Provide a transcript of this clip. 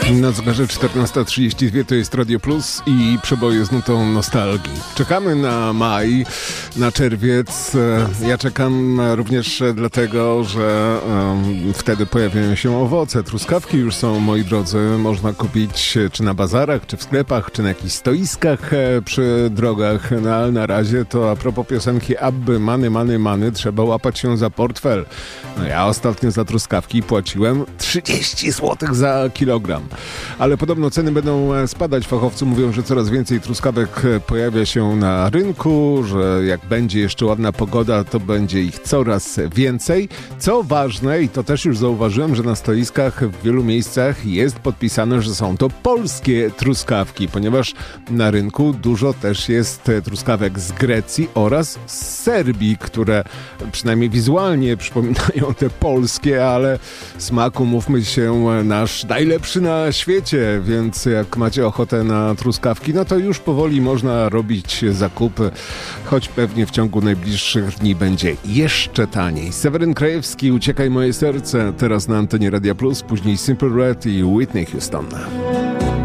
Na zegarze 14:32 to jest Radio Plus i przeboje z nutą nostalgii. Czekamy na maj, na czerwiec. Ja czekam również dlatego, że wtedy pojawiają się owoce. Truskawki już są, moi drodzy, można kupić czy na bazarach, czy w sklepach, czy na jakichś stoiskach przy drogach. No, ale na razie to a propos piosenki Abby, Many, trzeba łapać się za portfel. No ja ostatnio za truskawki płaciłem 30 zł za kilogram. Ale podobno ceny będą spadać. Fachowcy mówią, że coraz więcej truskawek pojawia się na rynku, że jak będzie jeszcze ładna pogoda, to będzie ich coraz więcej. Co ważne, i to też już zauważyłem, że na stoiskach w wielu miejscach jest podpisane, że są to polskie truskawki, ponieważ na rynku dużo też jest truskawek z Grecji oraz z Serbii, które przynajmniej wizualnie przypominają te polskie, ale smak, umówmy się, nasz najlepszy na świecie, więc jak macie ochotę na truskawki, no to już powoli można robić zakupy, choć pewnie w ciągu najbliższych dni będzie jeszcze taniej. Seweryn Krajewski, Uciekaj moje serce, teraz na antenie Radia Plus, później Simple Red i Whitney Houston.